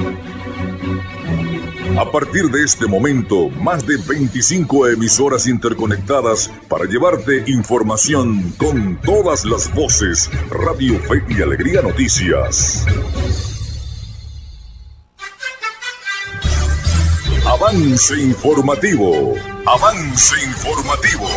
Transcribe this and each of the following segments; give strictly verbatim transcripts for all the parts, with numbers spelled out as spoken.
A partir de este momento, más de veinticinco emisoras interconectadas para llevarte información con todas las voces. Radio Fe y Alegría Noticias. Avance informativo. Avance informativo.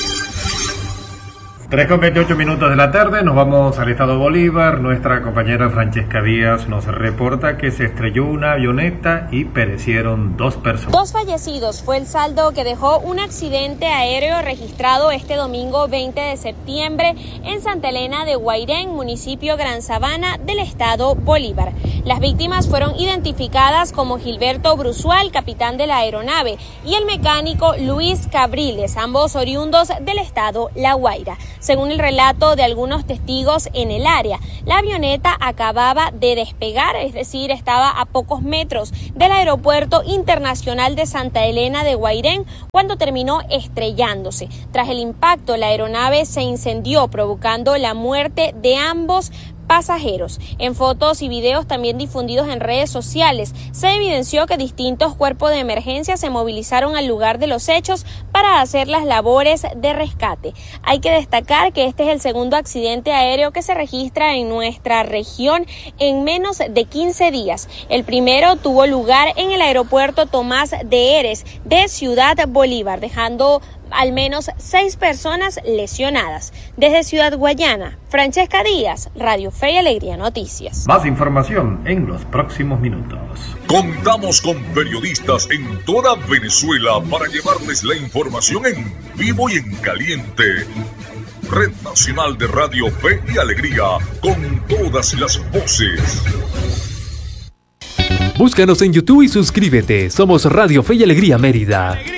tres con veintiocho minutos de la tarde, nos vamos al estado Bolívar. Nuestra compañera Francesca Díaz nos reporta que se estrelló una avioneta y perecieron dos personas. Dos fallecidos fue el saldo que dejó un accidente aéreo registrado este domingo veinte de septiembre en Santa Elena de Guairén, municipio Gran Sabana del estado Bolívar. Las víctimas fueron identificadas como Gilberto Brusual, capitán de la aeronave, y el mecánico Luis Cabriles, ambos oriundos del estado La Guaira. Según el relato de algunos testigos en el área, la avioneta acababa de despegar, es decir, estaba a pocos metros del Aeropuerto Internacional de Santa Elena de Guairén cuando terminó estrellándose. Tras el impacto, la aeronave se incendió, provocando la muerte de ambos pasajeros. En fotos y videos también difundidos en redes sociales, se evidenció que distintos cuerpos de emergencia se movilizaron al lugar de los hechos para hacer las labores de rescate. Hay que destacar que este es el segundo accidente aéreo que se registra en nuestra región en menos de quince días. El primero tuvo lugar en el aeropuerto Tomás de Heres de Ciudad Bolívar, dejando al menos seis personas lesionadas. Desde Ciudad Guayana, Francesca Díaz, Radio Fe y Alegría Noticias. Más información en los próximos minutos. Contamos con periodistas en toda Venezuela para llevarles la información en vivo y en caliente. Red Nacional de Radio Fe y Alegría, con todas las voces. Búscanos en YouTube y suscríbete. Somos Radio Fe y Alegría Mérida.